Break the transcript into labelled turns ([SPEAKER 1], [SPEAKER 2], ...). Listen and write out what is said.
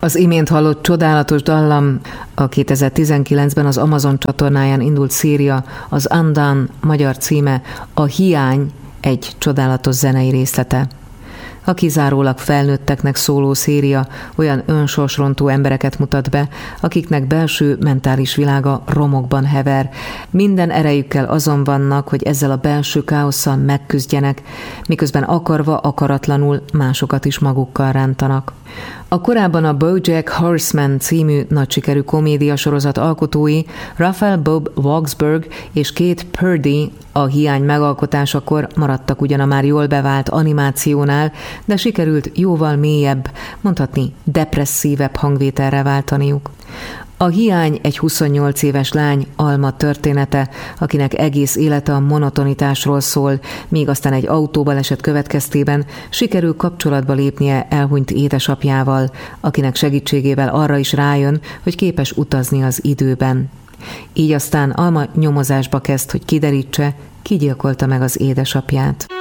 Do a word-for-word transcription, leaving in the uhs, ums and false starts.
[SPEAKER 1] Az imént hallott csodálatos dallam a kétezer-tizenkilencben az Amazon csatornáján indult széria, az Undone magyar címe, a Hiány egy csodálatos zenei részlete. A kizárólag felnőtteknek szóló széria olyan önsorsrontó embereket mutat be, akiknek belső mentális világa romokban hever. Minden erejükkel azon vannak, hogy ezzel a belső káosszal megküzdjenek, miközben akarva, akaratlanul másokat is magukkal rántanak. A korábban a BoJack Horseman című nagy sikerű komédiasorozat alkotói Raphael Bob Waksberg és Kate Purdy a Hiány megalkotásakor maradtak ugyan a már jól bevált animációnál, de sikerült jóval mélyebb, mondhatni depresszívebb hangvételre váltaniuk. A Hiány egy huszonnyolc éves lány, Alma története, akinek egész élete a monotonitásról szól, míg aztán egy autóbaleset következtében sikerül kapcsolatba lépnie elhunyt édesapjával, akinek segítségével arra is rájön, hogy képes utazni az időben. Így aztán Alma nyomozásba kezd, hogy kiderítse, ki gyilkolta meg az édesapját.